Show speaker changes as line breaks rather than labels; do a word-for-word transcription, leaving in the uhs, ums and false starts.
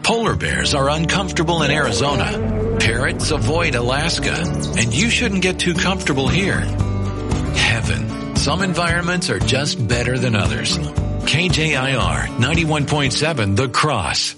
Polar bears are uncomfortable in Arizona. Parrots avoid Alaska. And you shouldn't get too comfortable here. Heaven. Some environments are just better than others. K J I R ninety-one point seven The Cross.